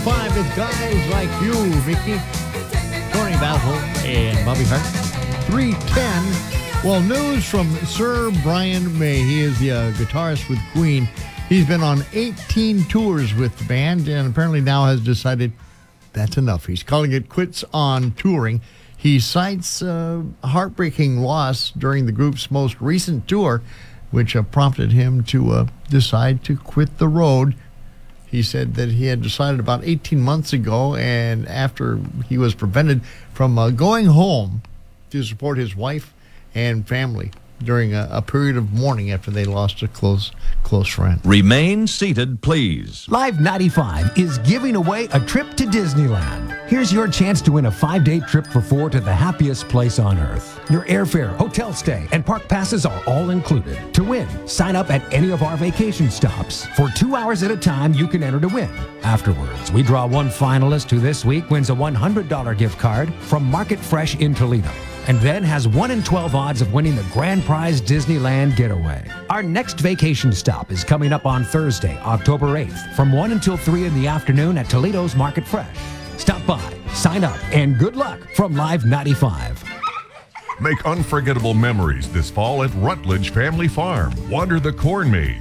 95 with guys like you, Vicky, Tony Basil, and Bobby Hart. 310. Well, news from Sir Brian May. He is the guitarist with Queen. He's been on 18 tours with the band and apparently now has decided that's enough. He's calling it quits on touring. He cites a heartbreaking loss during the group's most recent tour, which prompted him to decide to quit the road. He said that he had decided about 18 months ago, and after he was prevented from going home to support his wife and family during a period of mourning after they lost a close friend. Remain seated, please. Live 95 is giving away a trip to Disneyland. Here's your chance to win a 5-day trip for 4 to the happiest place on earth. Your airfare, hotel stay, and park passes are all included. To win, sign up at any of our vacation stops. For 2 hours at a time, you can enter to win. Afterwards, we draw one finalist who this week wins a $100 gift card from Market Fresh in Toledo, and then has 1 in 12 odds of winning the grand prize Disneyland getaway. Our next vacation stop is coming up on Thursday, October 8th, from 1 until 3 in the afternoon at Toledo's Market Fresh. Stop by, sign up, and good luck from Live 95. Make unforgettable memories this fall at Rutledge Family Farm. Wander the corn maze.